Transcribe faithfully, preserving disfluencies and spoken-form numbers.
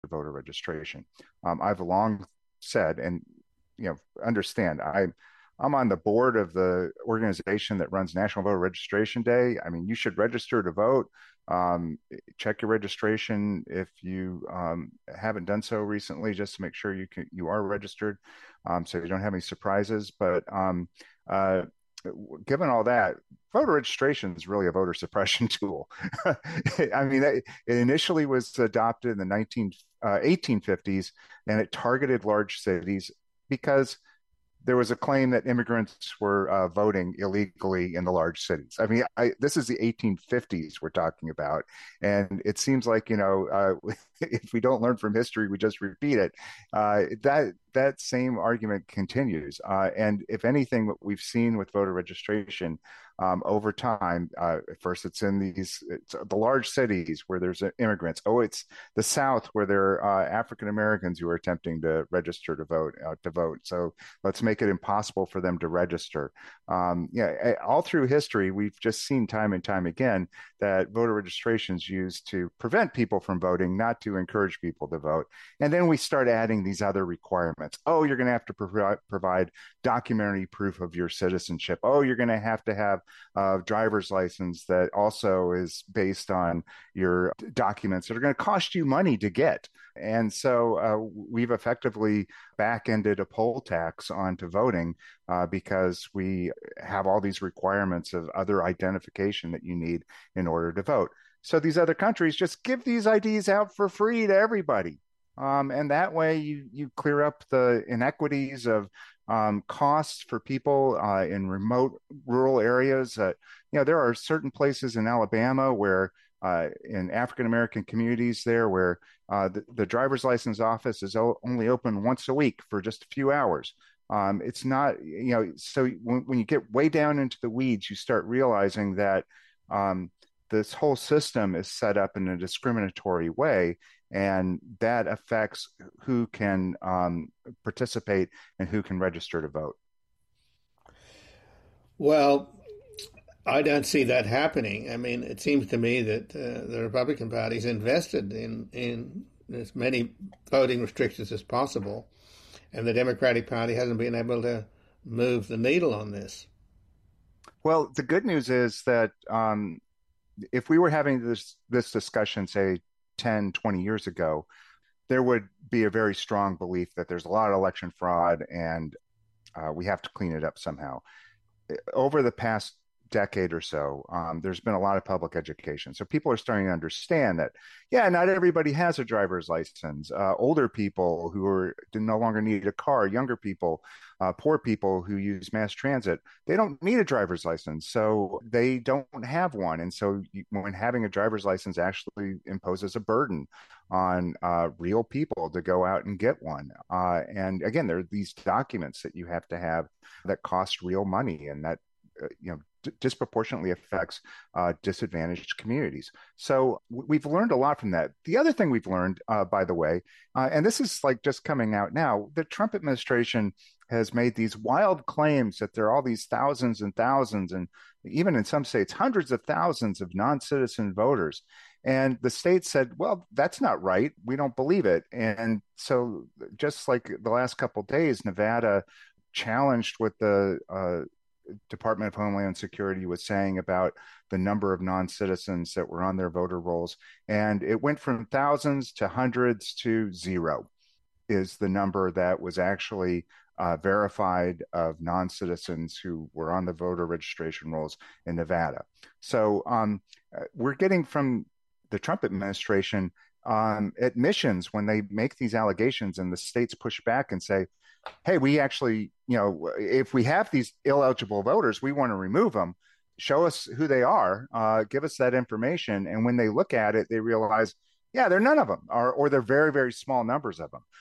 voter registration. Um, I've long said, and you know, understand, I I'm on the board of the organization that runs National Voter Registration Day. I mean, you should register to vote. Um, Check your registration if you um, haven't done so recently, just to make sure you can you are registered, um, so you don't have any surprises. But um, uh, given all that, voter registration is really a voter suppression tool. I mean, it initially was adopted in the nineteen, uh, eighteen fifties, and it targeted large cities because there was a claim that immigrants were uh, voting illegally in the large cities. I mean, I, this is the eighteen fifties we're talking about, and it seems like, you know, uh, if we don't learn from history, we just repeat it. Uh, that that same argument continues, uh, and if anything, what we've seen with voter registration um, over time, uh, first it's in these it's the large cities where there's immigrants. Oh, it's the South where there are uh, African Americans who are attempting to register to vote uh, to vote. So let's make it impossible for them to register. Um, yeah, all through history, we've just seen time and time again that voter registration is used to prevent people from voting, not to encourage people to vote. And then we start adding these other requirements. Oh, you're going to have to pro- provide documentary proof of your citizenship. Oh, you're going to have to have a driver's license that also is based on your documents that are going to cost you money to get. And so uh, we've effectively back-ended a poll tax onto voting uh, because we have all these requirements of other identification that you need in order to vote. So these other countries just give these I Ds out for free to everybody. Um, and that way you, you clear up the inequities of um, costs for people uh, in remote rural areas. Uh, you know, there are certain places in Alabama where uh, in African American communities there where uh, the, the driver's license office is o- only open once a week for just a few hours. Um, it's not, you know, so when, when you get way down into the weeds, you start realizing that um, this whole system is set up in a discriminatory way, and that affects who can um, participate and who can register to vote. Well, I don't see that happening. I mean, it seems to me that uh, the Republican Party's invested in in as many voting restrictions as possible, and the Democratic Party hasn't been able to move the needle on this. Well, the good news is that um, if we were having this this discussion, say ten, twenty years ago, there would be a very strong belief that there's a lot of election fraud and uh, we have to clean it up somehow. Over the past decade or so, um, there's been a lot of public education. So people are starting to understand that, yeah, not everybody has a driver's license. Uh, older people who are no longer need a car, younger people, uh, poor people who use mass transit, they don't need a driver's license. So they don't have one. And so you, when having a driver's license actually imposes a burden on uh, real people to go out and get one. Uh, and again, there are these documents that you have to have that cost real money, and that uh, you know d- disproportionately affects uh, disadvantaged communities. So w- we've learned a lot from that. The other thing we've learned, uh, by the way, uh, and this is like just coming out now, the Trump administration has made these wild claims that there are all these thousands and thousands, and even in some states, hundreds of thousands of non-citizen voters. And the state said, well, that's not right. We don't believe it. And so, just like the last couple of days, Nevada challenged what the uh, Department of Homeland Security was saying about the number of non-citizens that were on their voter rolls. And it went from thousands to hundreds to zero is the number that was actually uh, verified of non-citizens who were on the voter registration rolls in Nevada. So um, uh, we're getting from the Trump administration um, admissions when they make these allegations and the states push back and say, hey, we actually, you know, if we have these illegible voters, we want to remove them. Show us who they are, uh, give us that information. And when they look at it, they realize, yeah, they're none of them, or, or they're very, very small numbers of them.